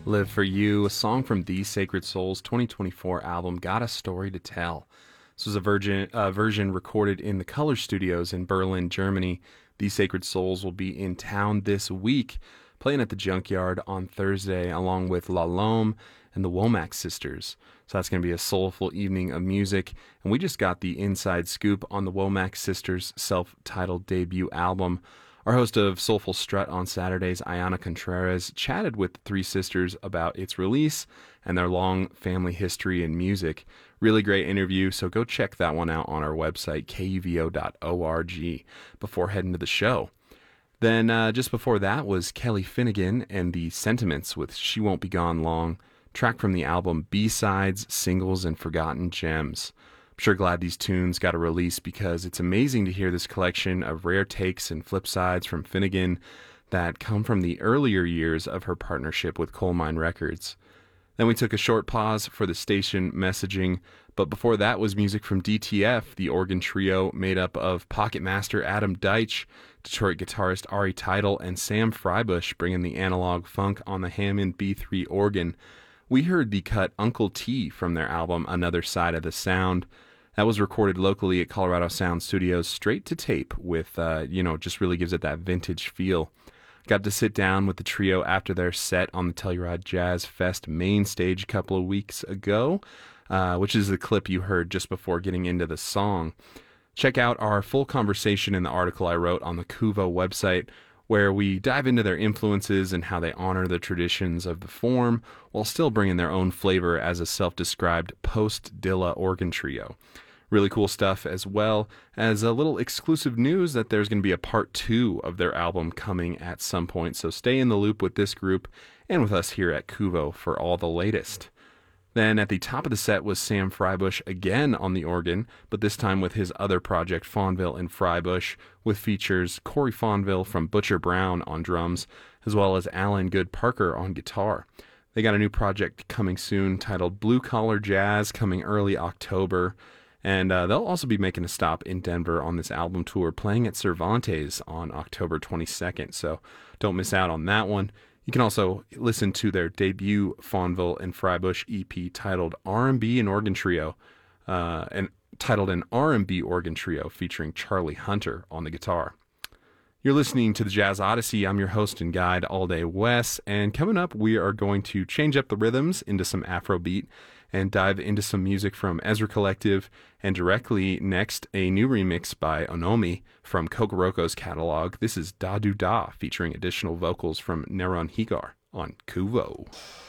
Live for You, a song from These Sacred Souls 2024 album, Got a Story to Tell. This was a version recorded in the Color Studios in Berlin, Germany. These Sacred Souls will be in town this week, playing at the Junkyard on Thursday, along with La Lome and the Womack Sisters. So that's going to be a soulful evening of music. And we just got the inside scoop on the Womack Sisters' self-titled debut album. Our host of Soulful Strut on Saturdays, Ayana Contreras, chatted with the three sisters about its release and their long family history in music. Really great interview, so go check that one out on our website, kuvo.org, before heading to the show. Then just before that was Kelly Finnegan and the Sentiments with She Won't Be Gone Long, track from the album B-Sides, Singles, and Forgotten Gems. I'm sure glad these tunes got a release because it's amazing to hear this collection of rare takes and flip sides from Finnegan that come from the earlier years of her partnership with Coal Mine Records. Then we took a short pause for the station messaging, but before that was music from DTF, the organ trio made up of pocket master Adam Deitch, Detroit guitarist Ari Tidal, and Sam Freibush bringing the analog funk on the Hammond B3 organ. We heard the cut Uncle T from their album Another Side of the Sound. That was recorded locally at Colorado Sound Studios, straight to tape with, just really gives it that vintage feel. Got to sit down with the trio after their set on the Telluride Jazz Fest main stage a couple of weeks ago, which is the clip you heard just before getting into the song. Check out our full conversation in the article I wrote on the Kuvo website, where we dive into their influences and how they honor the traditions of the form while still bringing their own flavor as a self-described post-Dilla organ trio. Really cool stuff, as well as a little exclusive news that there's going to be a part 2 of their album coming at some point, so stay in the loop with this group and with us here at Kuvo for all the latest. Then at the top of the set was Sam Freibush again on the organ, but this time with his other project, Fonville and Freibush, with features Corey Fonville from Butcher Brown on drums, as well as Alan Good Parker on guitar. They got a new project coming soon titled Blue Collar Jazz, coming early October, and they'll also be making a stop in Denver on this album tour, playing at Cervantes on October 22nd, so don't miss out on that one. You can also listen to their debut Fonville and Freibush EP titled R&B and Organ Trio, and titled an R&B Organ Trio featuring Charlie Hunter on the guitar. You're listening to the Jazz Odyssey. I'm your host and guide all day, Wes, and coming up we are going to change up the rhythms into some Afrobeat and dive into some music from Ezra Collective, and directly next, a new remix by Onomi from Kokoroko's catalog. This is Da Do Da, featuring additional vocals from Neron Higar on Kuvo.